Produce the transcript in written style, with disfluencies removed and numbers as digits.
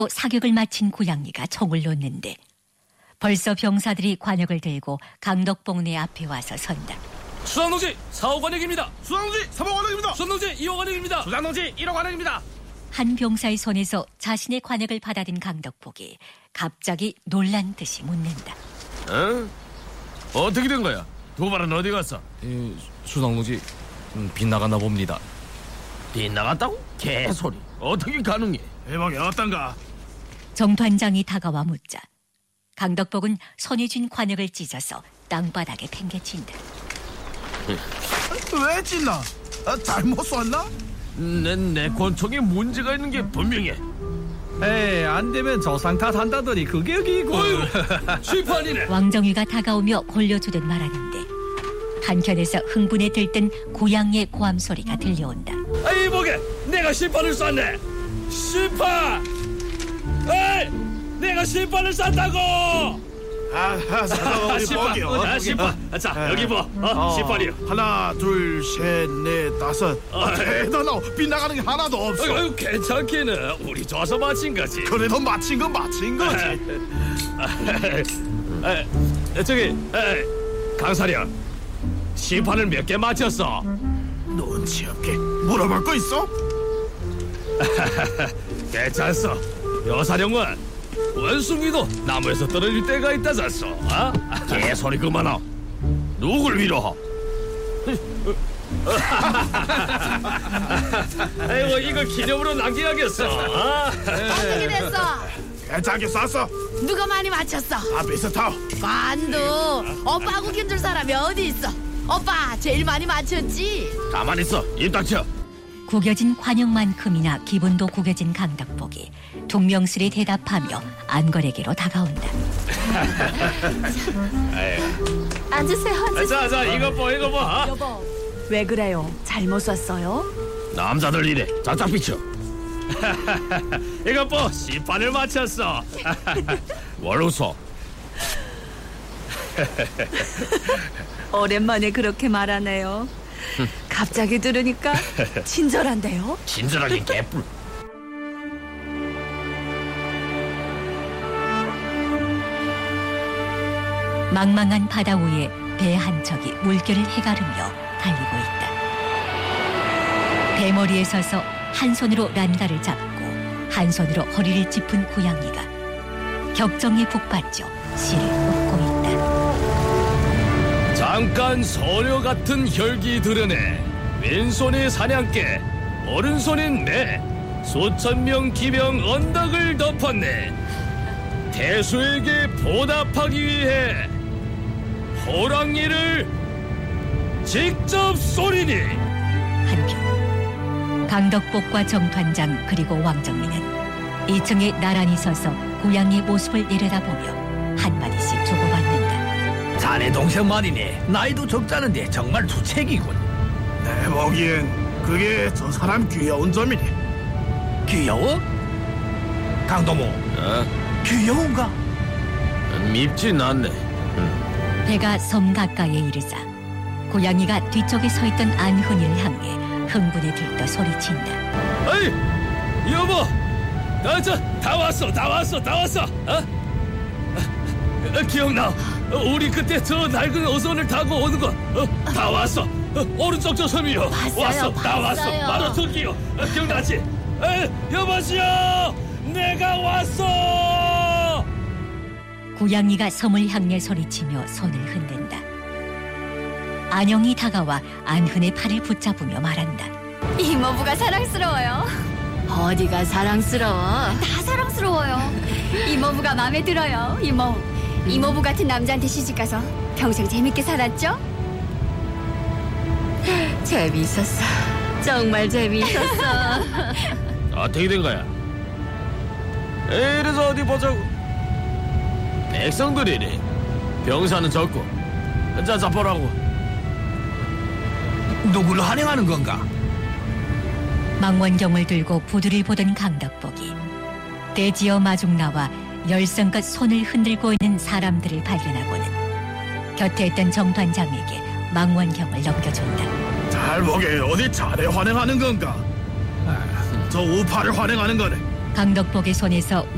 사격을 마친 고양이가 총을 놓는데 벌써 병사들이 관역을 들고 강덕복내 앞에 와서 선다. 수상동지 4호 관역입니다. 수상동지 3호 관역입니다. 수상동지 2호 관역입니다. 수상동지 1호 관역입니다. 한 병사의 손에서 자신의 관역을 받아든 강덕복이 갑자기 놀란 듯이 묻는다. 어떻게 된 거야? 도발은 어디 갔어? 수상동지 빗나갔나 봅니다. 빗나갔다고? 개소리. 어떻게 가능해? 대박이 어떤가? 정团장이 다가와 묻자 강덕복은 손에 쥔 관역을 찢어서 땅바닥에 팽개친다. 왜 찔러? 잘못 쐈나? 내 권총에 문제가 있는 게 분명해. 에이, 안 되면 저상 탓한다더니 그게 여기고. 실판이네. 왕정위가 다가오며 골려주듯 말하는데 한켠에서 흥분에 들뜬 고양이의 고함 소리가 들려온다. 아이 보게, 내가 실판을 쐈네. 실판. 에이, 내가 실판을 쐈다고. 우리 보기요. 실판. 자, 여기 봐. 실판이요. 하나, 둘, 셋, 넷, 다섯. 대단하고 빗나가는 게 하나도 없어. 아유, 괜찮기는 우리 좋아서 맞힌 거지. 그래도 맞힌 건 맞힌 거지. 저기, 강사령, 실판을 몇 개 맞췄어? 눈치 없게 물어볼 거 있어? 괜찮소. 여사령은 원숭이도 나무에서 떨어질 때가 있다잖소. 개소리 그만하오. 누굴 위로하오? 아이고, 이거 기념으로 남겨야겠어. 어떻게 됐어? 괜찮게 쐈어. 누가 많이 맞췄어? 비슷하오. 관도 오빠하고 견줄 사람이 어디 있어? 오빠 제일 많이 맞췄지? 가만히 있어. 입 닥쳐. 구겨진 관역만큼이나 기분도 구겨진 강덕복이 퉁명스레 대답하며 안거래기로 다가온다. 앉으세요. 자, 이거 봐. 여보, 왜 그래요? 잘못 쐈어요? 남자들 이래. 짝짝 비쳐. 이거 봐. 실판을 맞췄어. 뭘 웃어? 오랜만에 그렇게 말하네요. 갑자기 들으니까 친절한데요? 친절하긴 개뿔. 망망한 바다 위에 배 한 척이 물결을 헤가르며 달리고 있다. 배머리에 서서 한 손으로 란가를 잡고 한 손으로 허리를 짚은 고양이가 격정에 북받쳐 씨를 웃고 있다. 잠깐 소녀 같은 혈기 드러내 왼손에 사냥개, 오른손엔 매, 수천 명 기병 언덕을 덮었네. 태수에게 보답하기 위해 호랑이를 직접 쏘리니. 한편 강덕복과 정团장 그리고 왕정민은 2층에 나란히 서서 고양이의 모습을 내려다보며 한마디씩 주고받는다. 자네 동생 말이네. 나이도 적잖은데 정말 두책이군. 내 보기엔 그게 저 사람 귀여운 점이네. 귀여워? 강도모, 귀여운가? 밉진 않네. 배가 섬 가까이에 이르자 고양이가 뒤쪽에 서 있던 안훈이를 향해 흥분에 들떠 소리친다. 어이, 여보, 다 왔어. 기억나? 우리 그때 저 낡은 어선을 타고 오는 거 다 왔어. 오른쪽 저 섬이요. 봤어요, 다 왔어. 봤어요. 바로 저기요. 기억나지? 여보시오, 내가 왔어. 고양이가 섬을 향해 소리치며 손을 흔든다. 안영이 다가와 안훈의 팔을 붙잡으며 말한다. 이모부가 사랑스러워요. 어디가 사랑스러워? 다 사랑스러워요. 이모부가 마음에 들어요. 이모부 같은 남자한테 시집가서 평생 재밌게 살았죠? 재미있었어. 정말 재미있었어. 어떻게 된 거야? 이래서 어디 보자고. 백성들이니 병사는 적고 자 잡보라고. 누구를 환영하는 건가? 망원경을 들고 부두를 보던 강덕복이 대지어 마중 나와 열성껏 손을 흔들고 있는 사람들을 발견하고는 곁에 있던 정团장에게 망원경을 넘겨준다. 잘 보게 어디 자네 환영하는 건가? 저 우파를 환영하는 거네. 강덕복의 손에서